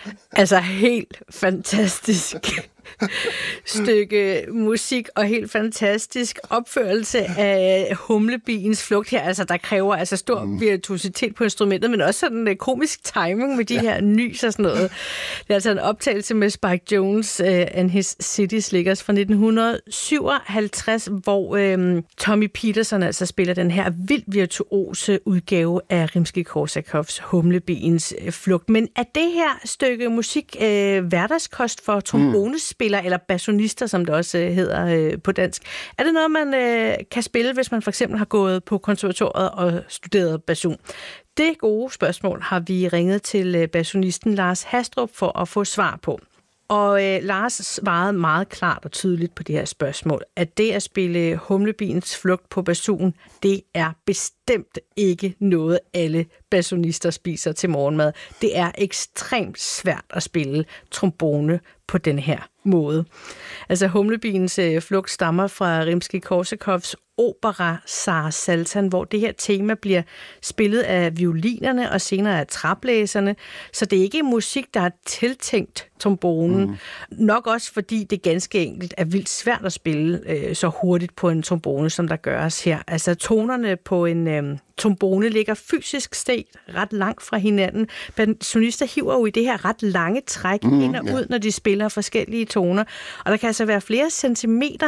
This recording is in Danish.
Altså helt fantastisk stykke musik og helt fantastisk opførelse af Humlebiens flugt her. Altså der kræver altså stor virtuositet på instrumentet, men også sådan komisk timing med de her nys og sådan noget. Det er altså en optagelse med Spike Jones and His City Slickers fra 1957, hvor Tommy Peterson altså spiller den her vildt virtuose udgave af Rimskij-Korsakovs Humlebiens flugt. Men er det her stykke musik hverdagskost for trombonespillere eller bassonister, som det også hedder på dansk? Er det noget, man kan spille, hvis man for eksempel har gået på konservatoriet og studeret basson? Det gode spørgsmål har vi ringet til bassonisten Lars Hastrup for at få svar på. Og Lars svarede meget klart og tydeligt på det her spørgsmål, at det at spille Humlebiens flugt på basson, det er bestemt ikke noget, alle bassonister spiser til morgenmad. Det er ekstremt svært at spille trombone på den her måde. Altså Humlebiens flugt stammer fra Rimskij-Korsakovs opera Zar Saltan, hvor det her tema bliver spillet af violinerne og senere af traplæserne. Så det er ikke musik, der er tiltænkt trombonen. Nok også fordi det ganske enkelt er vildt svært at spille så hurtigt på en trombone, som der gøres her. Altså tonerne på en trombone ligger fysisk set ret langt fra hinanden. Bassonister hiver jo i det her ret lange træk ind og ud, når de spiller forskellige toner. Og der kan altså være flere centimeter